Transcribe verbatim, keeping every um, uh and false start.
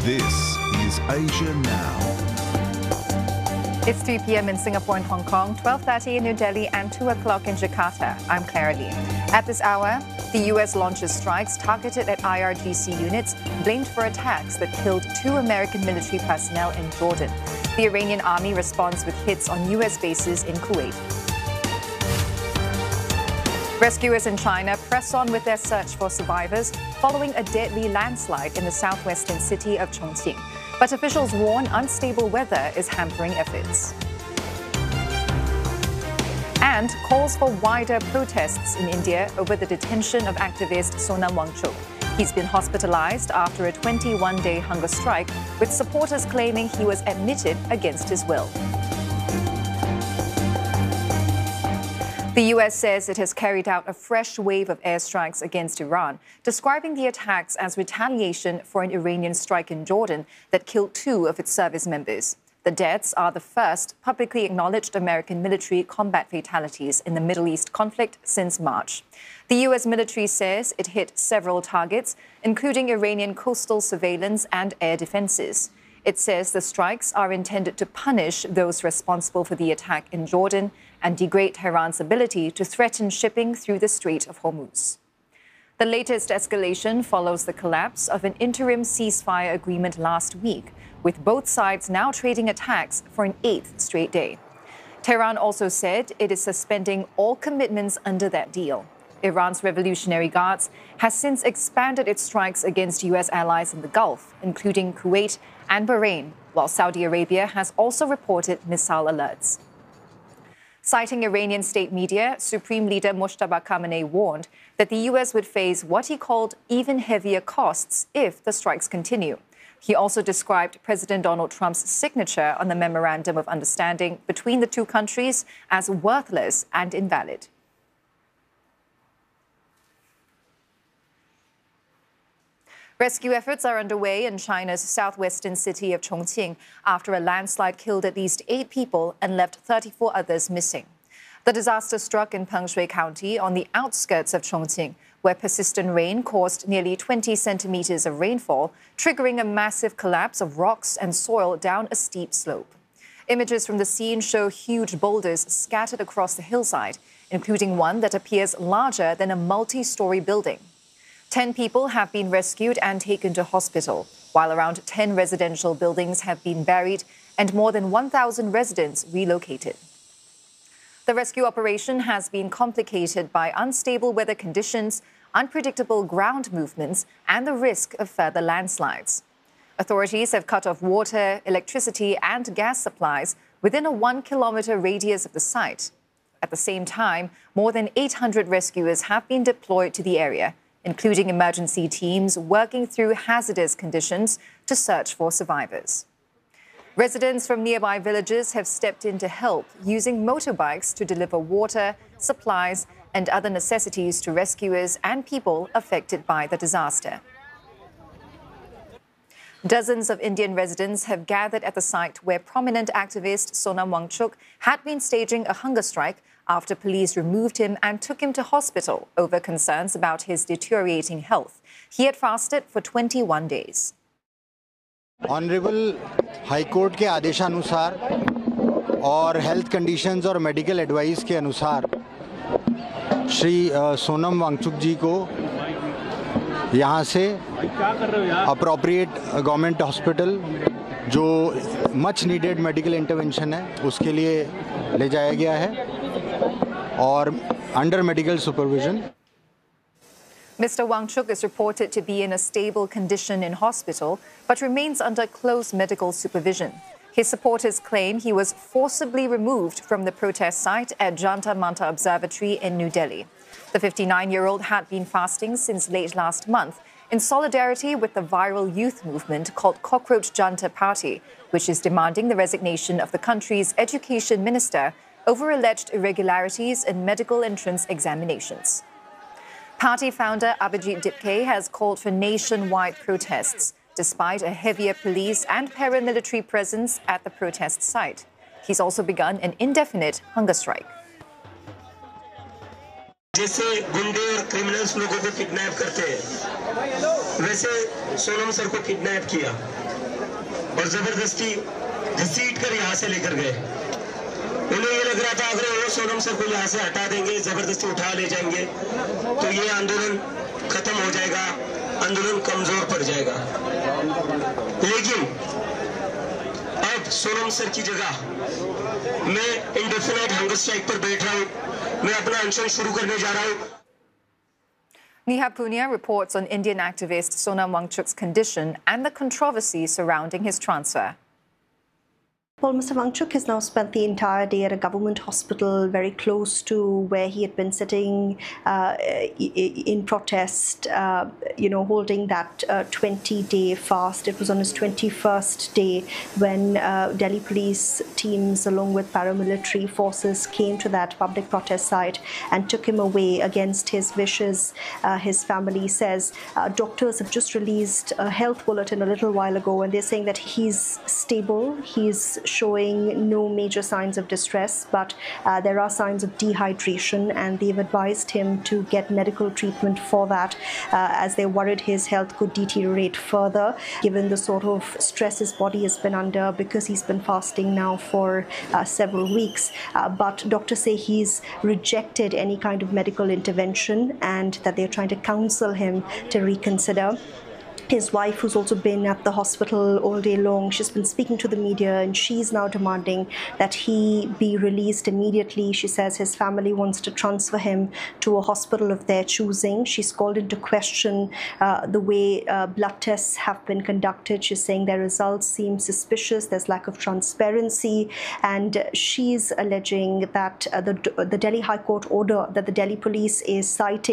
This is Asia Now. It's three p m in Singapore and Hong Kong, twelve thirty in New Delhi and two o'clock in Jakarta. I'm Clara Lee. At this hour, the U S launches strikes targeted at I R G C units blamed for attacks that killed two American military personnel in Jordan. The Iranian army responds with hits on U S bases in Kuwait. Rescuers in China press on with their search for survivors following a deadly landslide in the southwestern city of Chongqing. But officials warn unstable weather is hampering efforts. And calls for wider protests in India over the detention of activist Sonam Wangchuk. He's been hospitalized after a twenty-one day hunger strike, with supporters claiming he was admitted against his will. The U S says it has carried out a fresh wave of airstrikes against Iran, describing the attacks as retaliation for an Iranian strike in Jordan that killed two of its service members. The deaths are the first publicly acknowledged American military combat fatalities in the Middle East conflict since March. The U S military says it hit several targets, including Iranian coastal surveillance and air defenses. It says the strikes are intended to punish those responsible for the attack in Jordan and degrade Tehran's ability to threaten shipping through the Strait of Hormuz. The latest escalation follows the collapse of an interim ceasefire agreement last week, with both sides now trading attacks for an eighth straight day. Tehran also said it is suspending all commitments under that deal. Iran's Revolutionary Guards has since expanded its strikes against U S allies in the Gulf, including Kuwait and Bahrain, while Saudi Arabia has also reported missile alerts. Citing Iranian state media, Supreme Leader Mojtaba Khamenei warned that the U S would face what he called even heavier costs if the strikes continue. He also described President Donald Trump's signature on the Memorandum of Understanding between the two countries as worthless and invalid. Rescue efforts are underway in China's southwestern city of Chongqing after a landslide killed at least eight people and left thirty-four others missing. The disaster struck in Pengshui County on the outskirts of Chongqing, where persistent rain caused nearly twenty centimeters of rainfall, triggering a massive collapse of rocks and soil down a steep slope. Images from the scene show huge boulders scattered across the hillside, including one that appears larger than a multi-story building. Ten people have been rescued and taken to hospital, while around ten residential buildings have been buried and more than one thousand residents relocated. The rescue operation has been complicated by unstable weather conditions, unpredictable ground movements, and the risk of further landslides. Authorities have cut off water, electricity, and gas supplies within a one-kilometer radius of the site. At the same time, more than eight hundred rescuers have been deployed to the area, including emergency teams working through hazardous conditions to search for survivors. Residents from nearby villages have stepped in to help, using motorbikes to deliver water, supplies, and other necessities to rescuers and people affected by the disaster. Dozens of Indian residents have gathered at the site where prominent activist Sonam Wangchuk had been staging a hunger strike after police removed him and took him to hospital over concerns about his deteriorating health. He had fasted for twenty-one days. Honorable High Court के आदेशानुसार और health conditions और medical advice के अनुसार श्री सोनम वांगचुक जी को यहाँ से appropriate government hospital जो मच नीडेड मेडिकल इंटरवेंशन है उसके लिए ले जाया गया है और under medical supervision. Mister Wangchuk is reported to be in a stable condition in hospital, but remains under close medical supervision. His supporters claim he was forcibly removed from the protest site at Jantar Mantar Observatory in New Delhi. The fifty-nine-year-old had been fasting since late last month in solidarity with the viral youth movement called Cockroach Jantar Party, which is demanding the resignation of the country's education minister over alleged irregularities in medical entrance examinations. Party founder Abhijit Dipke has called for nationwide protests, despite a heavier police and paramilitary presence at the protest site. He's also begun an indefinite hunger strike. जैसे गुंडे और criminals लोगों को kidnap करते हैं, वैसे Sonam sir को kidnap किया और जबरदस्ती घसीट कर यहाँ से लेकर गए। उन्हें ये लग रहा था अगर वो सोनम सर को यहाँ से हटा देंगे, जबरदस्ती उठा ले जाएंगे, तो ये आंदोलन खत्म हो जाएगा, आंदोलन कमजोर पड़ जाएगा। लेकिन अब सोनम सर की जगह मैं इंडेफिनाइट हंगर स्ट्राइक पर बैठ रहा हूँ, मैं अपना अनशन शुरू करने जा रहा हूँ। Neha Punia reports on Indian activist Sonam Wangchuk's condition and the controversy surrounding his transfer. Well, Mister Wangchuk has now spent the entire day at a government hospital very close to where he had been sitting uh, in protest, uh, you know, holding that twenty-day uh, fast. It was on his twenty-first day when uh, Delhi police teams along with paramilitary forces came to that public protest site and took him away against his wishes. Uh, his family says uh, doctors have just released a health bulletin a little while ago, and they're saying that he's stable, he's showing no major signs of distress, but uh, there are signs of dehydration, and they've advised him to get medical treatment for that uh, as they're worried his health could deteriorate further given the sort of stress his body has been under because he's been fasting now for uh, several weeks. Uh, but doctors say he's rejected any kind of medical intervention and that they're trying to counsel him to reconsider. His wife, who's also been at the hospital all day long, she's been speaking to the media, and she's now demanding that he be released immediately. She says his family wants to transfer him to a hospital of their choosing. She's called into question uh, the way uh, blood tests have been conducted. She's saying their results seem suspicious, there's lack of transparency, and she's alleging that uh, the, the Delhi High Court order that the Delhi police is citing